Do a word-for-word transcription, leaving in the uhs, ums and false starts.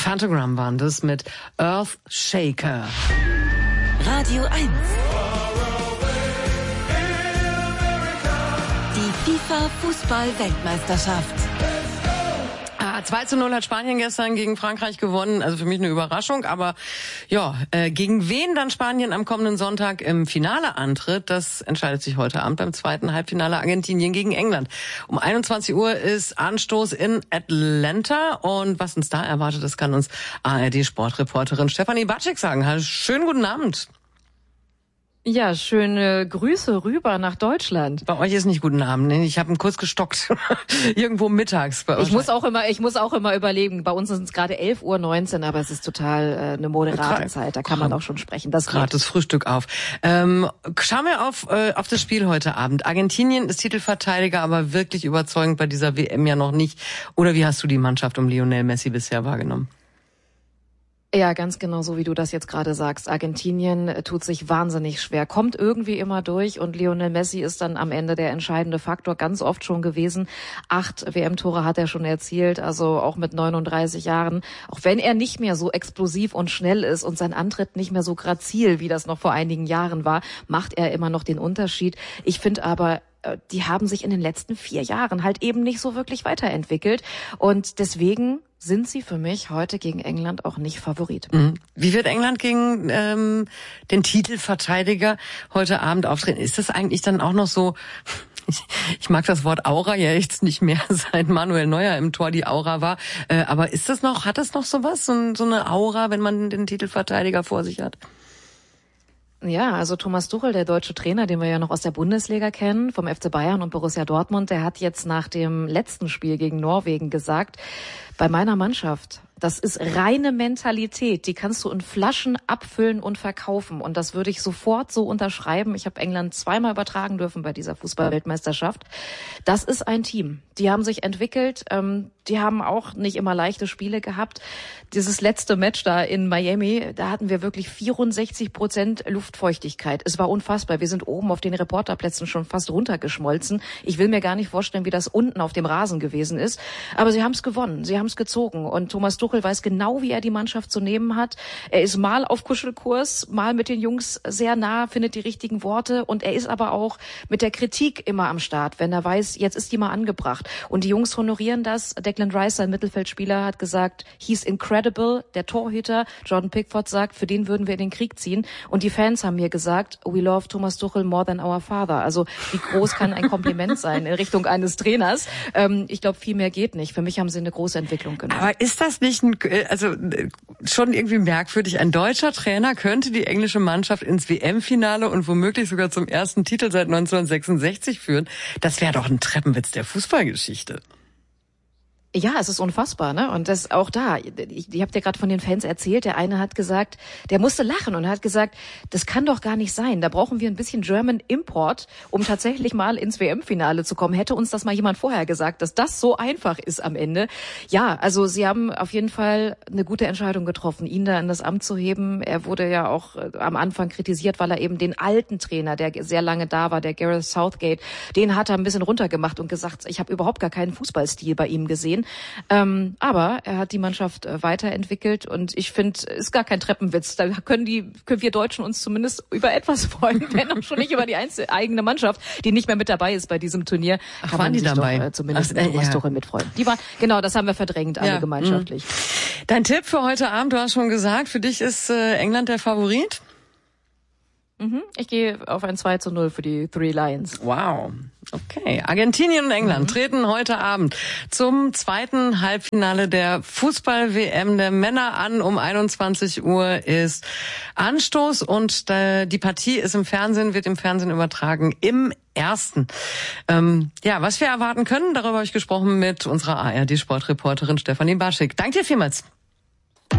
Phantogram waren das mit Earth Shaker. Radio eins. Die FIFA-Fußball-Weltmeisterschaft. zwei zu null hat Spanien gestern gegen Frankreich gewonnen. Also für mich eine Überraschung. Aber ja, äh, gegen wen dann Spanien am kommenden Sonntag im Finale antritt, das entscheidet sich heute Abend beim zweiten Halbfinale Argentinien gegen England. Um einundzwanzig Uhr ist Anstoß in Atlanta. Und was uns da erwartet, das kann uns A R D-Sportreporterin Stefanie Batschik sagen. Also, schönen guten Abend. Ja, schöne Grüße rüber nach Deutschland. Bei euch ist nicht guten Abend, ne? Ich habe ihn kurz gestockt. Irgendwo mittags bei euch. Ich muss auch immer, ich muss auch immer überlegen. Bei uns sind es gerade elf Uhr neunzehn, aber es ist total äh, eine moderate Gra- Zeit. Da kann man auch schon sprechen. Das gerade das Frühstück auf. Ähm, schauen wir auf äh, auf das Spiel heute Abend. Argentinien ist Titelverteidiger, aber wirklich überzeugend bei dieser W M ja noch nicht. Oder wie hast du die Mannschaft um Lionel Messi bisher wahrgenommen? Ja, ganz genau so, wie du das jetzt gerade sagst. Argentinien tut sich wahnsinnig schwer, kommt irgendwie immer durch und Lionel Messi ist dann am Ende der entscheidende Faktor, ganz oft schon gewesen. Acht W M-Tore hat er schon erzielt, also auch mit neununddreißig Jahren. Auch wenn er nicht mehr so explosiv und schnell ist und sein Antritt nicht mehr so grazil, wie das noch vor einigen Jahren war, macht er immer noch den Unterschied. Ich finde aber, die haben sich in den letzten vier Jahren halt eben nicht so wirklich weiterentwickelt und deswegen sind sie für mich heute gegen England auch nicht Favorit. Wie wird England gegen ähm, den Titelverteidiger heute Abend auftreten? Ist das eigentlich dann auch noch so, ich, ich mag das Wort Aura ja jetzt nicht mehr, seit Manuel Neuer im Tor die Aura war, äh, aber ist das noch, hat das noch sowas, so, so eine Aura, wenn man den Titelverteidiger vor sich hat? Ja, also Thomas Tuchel, der deutsche Trainer, den wir ja noch aus der Bundesliga kennen, vom F C Bayern und Borussia Dortmund, der hat jetzt nach dem letzten Spiel gegen Norwegen gesagt, bei meiner Mannschaft, das ist reine Mentalität, die kannst du in Flaschen abfüllen und verkaufen und das würde ich sofort so unterschreiben. Ich habe England zweimal übertragen dürfen bei dieser Fußball-Weltmeisterschaft. Das ist ein Team. Die haben sich entwickelt, ähm, die haben auch nicht immer leichte Spiele gehabt. Dieses letzte Match da in Miami, da hatten wir wirklich vierundsechzig Prozent Luftfeuchtigkeit. Es war unfassbar. Wir sind oben auf den Reporterplätzen schon fast runtergeschmolzen. Ich will mir gar nicht vorstellen, wie das unten auf dem Rasen gewesen ist. Aber sie haben es gewonnen, sie haben es gezogen und Thomas Tuchel weiß genau, wie er die Mannschaft zu nehmen hat. Er ist mal auf Kuschelkurs, mal mit den Jungs sehr nah, findet die richtigen Worte und er ist aber auch mit der Kritik immer am Start, wenn er weiß, jetzt ist die mal angebracht. Und die Jungs honorieren das. Declan Rice, sein Mittelfeldspieler, hat gesagt, he's incredible. Der Torhüter, Jordan Pickford, sagt, für den würden wir in den Krieg ziehen. Und die Fans haben mir gesagt, we love Thomas Tuchel more than our father. Also wie groß kann ein Kompliment sein in Richtung eines Trainers? Ähm, ich glaube, viel mehr geht nicht. Für mich haben sie eine große Entwicklung genommen. Aber ist das nicht ein, also schon irgendwie merkwürdig? Ein deutscher Trainer könnte die englische Mannschaft ins W M-Finale und womöglich sogar zum ersten Titel seit neunzehnhundertsechsundsechzig führen. Das wäre doch ein Treppenwitz der Fußballgeschichte. Ja, es ist unfassbar, ne? Und das auch da. Ich, ich habe dir gerade von den Fans erzählt. Der eine hat gesagt, der musste lachen und hat gesagt, das kann doch gar nicht sein. Da brauchen wir ein bisschen German Import, um tatsächlich mal ins W M-Finale zu kommen. Hätte uns das mal jemand vorher gesagt, dass das so einfach ist am Ende? Ja, also sie haben auf jeden Fall eine gute Entscheidung getroffen, ihn da in das Amt zu heben. Er wurde ja auch am Anfang kritisiert, weil er eben den alten Trainer, der sehr lange da war, der Gareth Southgate, den hat er ein bisschen runtergemacht und gesagt, ich habe überhaupt gar keinen Fußballstil bei ihm gesehen. Ähm, aber er hat die Mannschaft äh, weiterentwickelt und ich finde, ist gar kein Treppenwitz. Da können die, können wir Deutschen uns zumindest über etwas freuen, wenn auch schon nicht über die einzelne, eigene Mannschaft, die nicht mehr mit dabei ist bei diesem Turnier. Ach, kann waren man die sich dabei? Doch, äh, zumindest Ach, äh, mit Thomas ja. Tuchel mitfreuen. Die war, genau, das haben wir verdrängt, alle ja. gemeinschaftlich. Dein Tipp für heute Abend, du hast schon gesagt, für dich ist äh, England der Favorit? Mhm. Ich gehe auf ein zwei zu null für die Three Lions. Wow. Okay. Argentinien und England mhm. treten heute Abend zum zweiten Halbfinale der Fußball-W M der Männer an. Um einundzwanzig Uhr ist Anstoß und die Partie ist im Fernsehen, wird im Fernsehen übertragen im ersten. Ähm, ja, was wir erwarten können, darüber habe ich gesprochen mit unserer A R D-Sportreporterin Stefanie Batschik. Danke dir vielmals.